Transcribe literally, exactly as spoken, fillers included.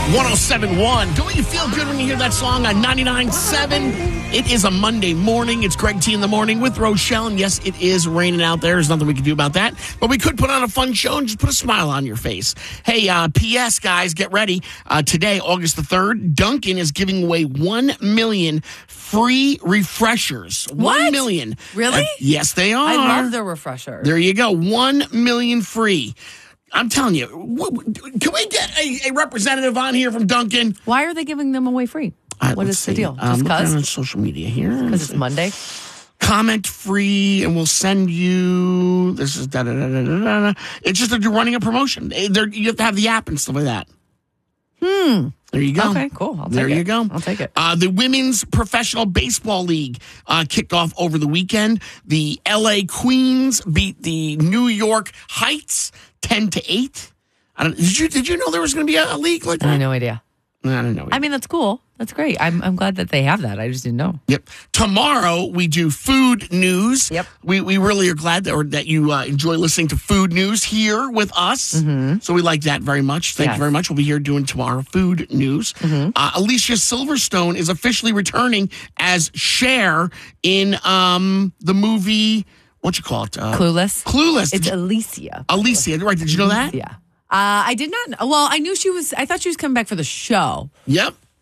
one oh seven point one. Don't you feel good when you hear that song on ninety-nine point seven? It is a Monday morning. It's Greg T in the morning with Rochelle. And yes, it is raining out there. There's nothing we can do about that. But we could put on a fun show and just put a smile on your face. Hey, uh, P S guys, get ready. Uh, today, August the third, Dunkin' is giving away one million free refreshers. What? one million. Really? Uh, yes, they are. I love the refreshers. There you go. one million free. I'm telling you, can we get a, a representative on here from Dunkin'? Why are they giving them away free? Right, what is see. the deal? Um, Just because? on social media here. Because it's Monday? Comment free, and we'll send you. This is da da da da da da. It's just that you're running a promotion. They're, you have to have the app and stuff like that. Hmm. There you go. Okay, cool. I'll take there it. you go. I'll take it. Uh, the Women's Professional Baseball League uh, kicked off over the weekend. The L A Queens beat the New York Heights ten to eight. I don't, did you did you know there was going to be a, a league like that? I have no idea. I don't know. I mean, that's cool. That's great. I'm I'm glad that they have that. I just didn't know. Yep. Tomorrow we do food news. Yep. We we really are glad that or that you uh, enjoy listening to food news here with us. Mm-hmm. So we like that very much. Thank yes. you very much. We'll be here doing tomorrow food news. Mm-hmm. Uh, Alicia Silverstone is officially returning as Cher in um, the movie. What you call it? Uh, Clueless. Clueless. It's Alicia. Alicia. Right? Did you know that? Yeah. Uh, I did not. Well, I knew she was. I thought she was coming back for the show. Yep.